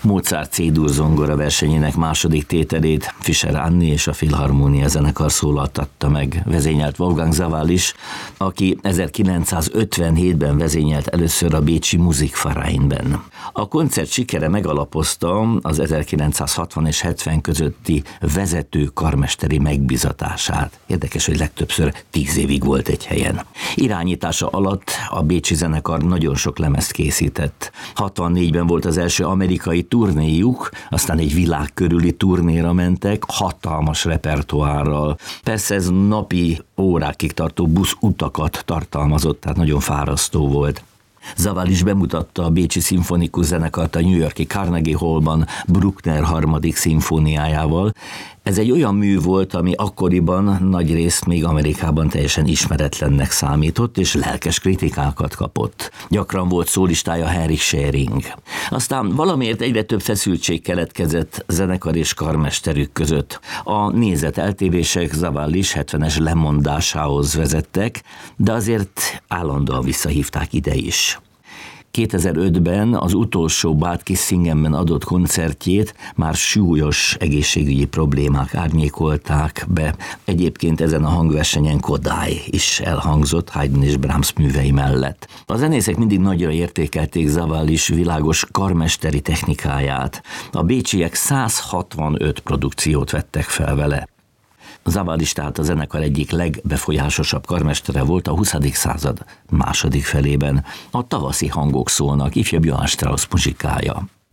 Mozart C-dur zongora versenyének második tételét Fischer Anni és a Filharmonia zenekar szólaltatta meg, vezényelt Wolfgang Sawallisch is, aki 1957-ben vezényelt először a bécsi Musikvereinben. A koncert sikere megalapozta az 1960 és 70 közötti vezető karmesteri megbízatását. Érdekes, hogy legtöbbször 10 évig volt egy helyen. Irányítása alatt a bécsi zenekar nagyon sok lemezt készített. 64-ben volt az első amerikai turnéjuk, aztán egy világ körüli turnéra mentek, hatalmas repertoárral. Persze ez napi órákig tartó buszutakat tartalmazott, tehát nagyon fárasztó volt. Sawallisch bemutatta a bécsi szimfonikus zenekart a New York-i Carnegie Hallban Bruckner harmadik szimfóniájával. Ez egy olyan mű volt, ami akkoriban nagyrészt még Amerikában teljesen ismeretlennek számított, és lelkes kritikákat kapott. Gyakran volt szólistája Henrik Schering. Aztán valamiért egyre több feszültség keletkezett zenekar és karmesterük között. A nézeteltérések Sawallisch 70-es lemondásához vezettek, de azért állandóan visszahívták ide is. 2005-ben az utolsó Bad Kissingenben adott koncertjét már súlyos egészségügyi problémák árnyékolták be. Egyébként ezen a hangversenyen Kodály is elhangzott Haydn és Brahms művei mellett. A zenészek mindig nagyra értékelték Sawallisch világos karmesteri technikáját. A bécsiek 165 produkciót vettek fel vele. Sawallisch tehát a zenekar egyik legbefolyásosabb karmestere volt a 20. század második felében. A tavaszi hangok szólnak, ifjabb Johann Strauss muzsikája.